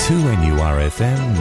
2NURFM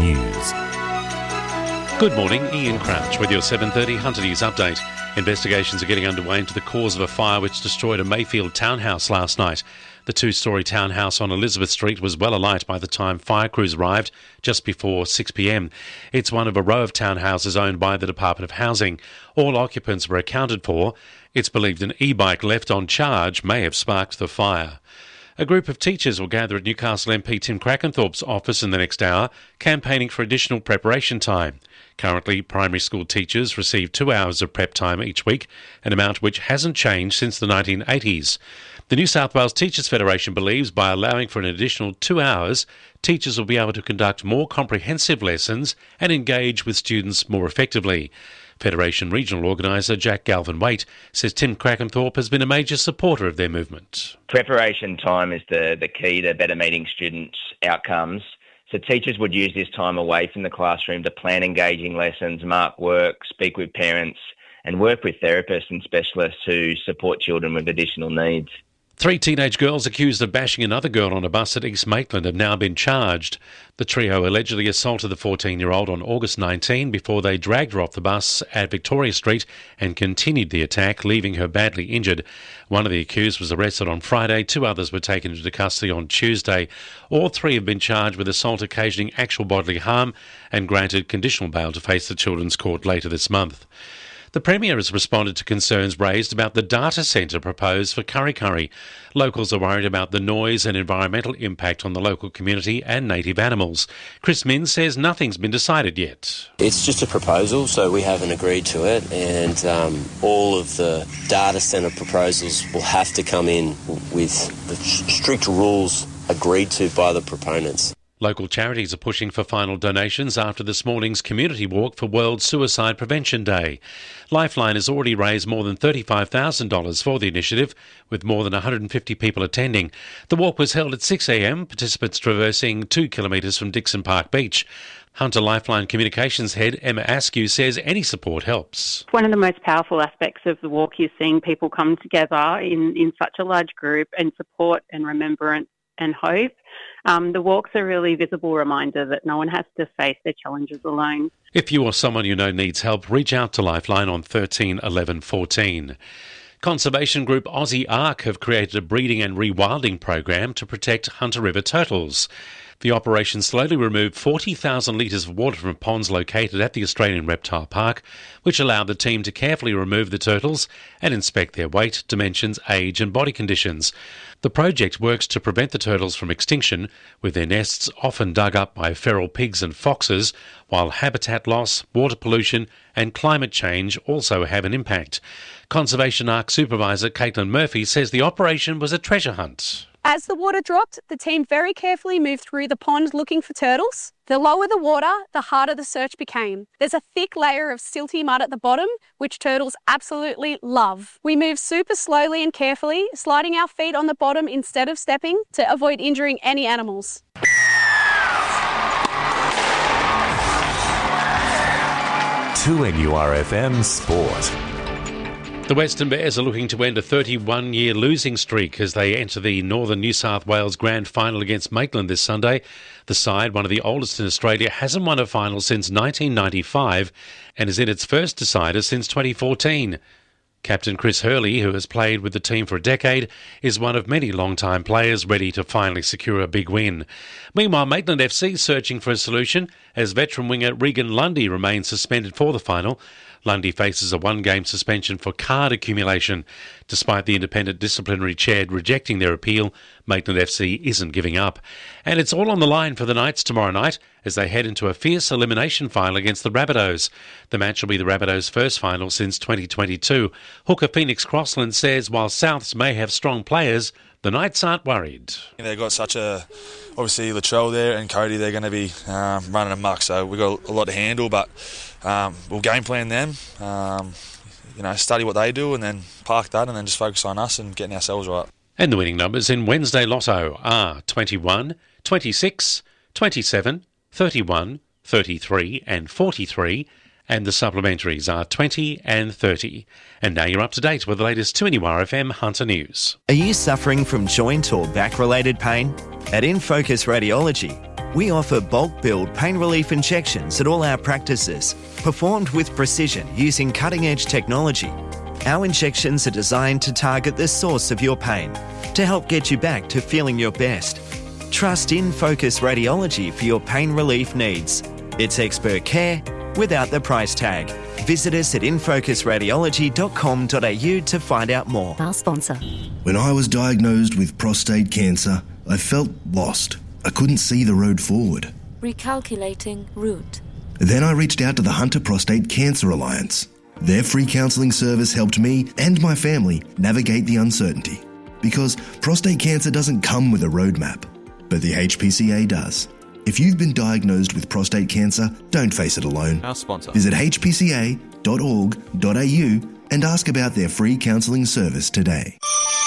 News. Good morning, Ian Crouch with your 7:30 Hunter News update. Investigations are getting underway into the cause of a fire which destroyed a Mayfield townhouse last night. The two-storey townhouse on Elizabeth Street was well alight by the time fire crews arrived just before 6 p.m. It's one of a row of townhouses owned by the Department of Housing. All occupants were accounted for. It's believed an e-bike left on charge may have sparked the fire. A group of teachers will gather at Newcastle MP Tim Crackenthorpe's office in the next hour, campaigning for additional preparation time. Currently, primary school teachers receive 2 hours of prep time each week, an amount which hasn't changed since the 1980s. The New South Wales Teachers Federation believes by allowing for an additional 2 hours, teachers will be able to conduct more comprehensive lessons and engage with students more effectively. Federation Regional Organiser Jack Galvin-Waite says Tim Crackenthorpe has been a major supporter of their movement. Preparation time is the key to better meeting students' outcomes. So teachers would use this time away from the classroom to plan engaging lessons, mark work, speak with parents and work with therapists and specialists who support children with additional needs. 3 teenage girls accused of bashing another girl on a bus at East Maitland have now been charged. The trio allegedly assaulted the 14-year-old on August 19 before they dragged her off the bus at Victoria Street and continued the attack, leaving her badly injured. One of the accused was arrested on Friday. 2 others were taken into custody on Tuesday. All 3 have been charged with assault occasioning actual bodily harm and granted conditional bail to face the Children's Court later this month. The Premier has responded to concerns raised about the data centre proposed for Kurri Kurri. Locals are worried about the noise and environmental impact on the local community and native animals. Chris Minns says nothing's been decided yet. It's just a proposal, so we haven't agreed to it, and all of the data centre proposals will have to come in with the strict rules agreed to by the proponents. Local charities are pushing for final donations after this morning's community walk for World Suicide Prevention Day. Lifeline has already raised more than $35,000 for the initiative, with more than 150 people attending. The walk was held at 6 a.m, participants traversing 2 kilometres from Dixon Park Beach. Hunter Lifeline Communications Head Emma Askew says any support helps. One of the most powerful aspects of the walk is seeing people come together in such a large group and support and remembrance and hope. The walk's a really visible reminder that no one has to face their challenges alone. If you or someone you know needs help, reach out to Lifeline on 13 11 14. Conservation group Aussie Ark have created a breeding and rewilding program to protect Hunter River turtles. The operation slowly removed 40,000 litres of water from ponds located at the Australian Reptile Park, which allowed the team to carefully remove the turtles and inspect their weight, dimensions, age and body conditions. The project works to prevent the turtles from extinction, with their nests often dug up by feral pigs and foxes, while habitat loss, water pollution and climate change also have an impact. Conservation Ark Supervisor Caitlin Murphy says the operation was a treasure hunt. As the water dropped, the team very carefully moved through the pond looking for turtles. The lower the water, the harder the search became. There's a thick layer of silty mud at the bottom, which turtles absolutely love. We moved super slowly and carefully, sliding our feet on the bottom instead of stepping to avoid injuring any animals. 2NURFM Sport. The Western Bears are looking to end a 31-year losing streak as they enter the Northern New South Wales Grand Final against Maitland this Sunday. The side, one of the oldest in Australia, hasn't won a final since 1995 and is in its first decider since 2014. Captain Chris Hurley, who has played with the team for a decade, is one of many long-time players ready to finally secure a big win. Meanwhile, Maitland FC is searching for a solution as veteran winger Regan Lundy remains suspended for the final. Lundy faces a 1-game suspension for card accumulation. Despite the independent disciplinary chair rejecting their appeal, Maitland FC isn't giving up. And it's all on the line for the Knights tomorrow night as they head into a fierce elimination final against the Rabbitohs. The match will be the Rabbitohs' first final since 2022. Hooker Phoenix Crossland says while Souths may have strong players, the Knights aren't worried. They've got obviously Latrell there and Cody, they're going to be running amok, so we've got a lot to handle, but we'll game plan them, study what they do and then park that and then just focus on us and getting ourselves right. And the winning numbers in Wednesday Lotto are 21, 26, 27, 31, 33 and 43, and the supplementaries are 20 and 30. And now you're up to date with the latest 2NURFM Hunter News. Are you suffering from joint or back-related pain? At InFocus Radiology, we offer bulk billed pain relief injections at all our practices, performed with precision using cutting-edge technology. Our injections are designed to target the source of your pain to help get you back to feeling your best. Trust InFocus Radiology for your pain relief needs. It's expert care without the price tag. Visit us at infocusradiology.com.au to find out more. Our sponsor. When I was diagnosed with prostate cancer, I felt lost. I couldn't see the road forward. Recalculating route. Then I reached out to the Hunter Prostate Cancer Alliance. Their free counselling service helped me and my family navigate the uncertainty. Because prostate cancer doesn't come with a roadmap, but the HPCA does. If you've been diagnosed with prostate cancer, don't face it alone. Our sponsor. Visit hpca.org.au and ask about their free counselling service today.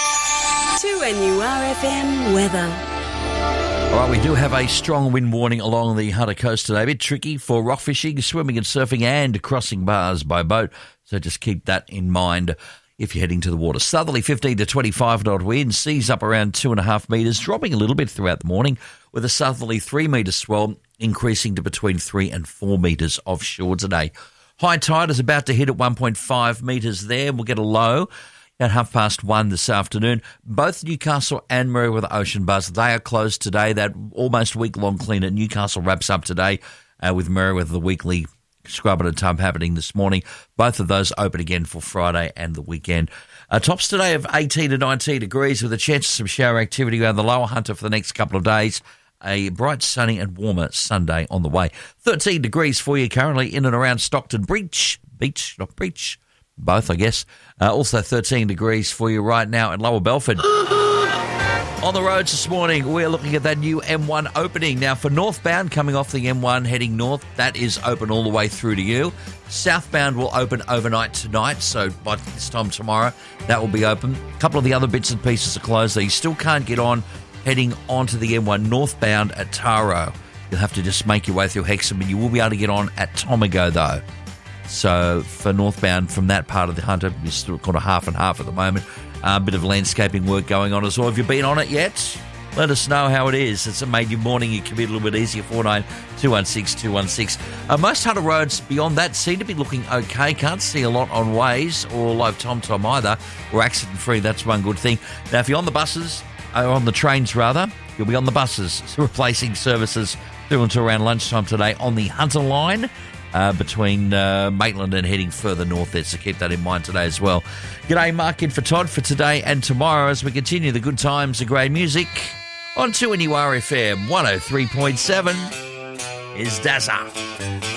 2NURFM weather. All right, we do have a strong wind warning along the Hunter Coast today. A bit tricky for rock fishing, swimming and surfing and crossing bars by boat. So just keep that in mind if you're heading to the water. Southerly 15 to 25 knot wind, seas up around 2.5 metres, dropping a little bit throughout the morning with a southerly 3 metre swell increasing to between 3 and 4 metres offshore today. High tide is about to hit at 1.5 metres there. We'll get a low at 1:30 this afternoon. Both Newcastle and Merewether Ocean Bars, they are closed today. That almost week-long clean at Newcastle wraps up today with Merewether, the weekly scrub and a tub happening this morning. Both of those open again for Friday and the weekend. Tops today of 18 to 19 degrees with a chance of some shower activity around the lower Hunter for the next couple of days. A bright, sunny and warmer Sunday on the way. 13 degrees for you currently in and around Stockton Beach, not Breach, both I guess. Also 13 degrees for you right now in Lower Belford. On the roads this morning, we're looking at that new M1 opening. Now, for northbound, coming off the M1 heading north, that is open all the way through to you. Southbound will open overnight tonight, so by this time tomorrow, that will be open. A couple of the other bits and pieces are closed, though. You still can't get on heading onto the M1 northbound at Taro. You'll have to just make your way through Hexham, and you will be able to get on at Tomago, though. So for northbound from that part of the Hunter, you're still kind of half and half at the moment. A bit of landscaping work going on as well. Have you been on it yet? Let us know how it is. It's made your morning, your commute a little bit easier. 49-216-216. Most Hunter roads beyond that seem to be looking okay. Can't see a lot on Waze or Live TomTom either. Or accident-free, that's one good thing. Now, if you're on the buses, or on the trains rather, you'll be on the buses, replacing services through until around lunchtime today on the Hunter line. Between Maitland and heading further north there, so keep that in mind today as well. G'day, Mark in for Todd for today and tomorrow as we continue the good times, the great music on 2NURFM 103.7 is Dazza.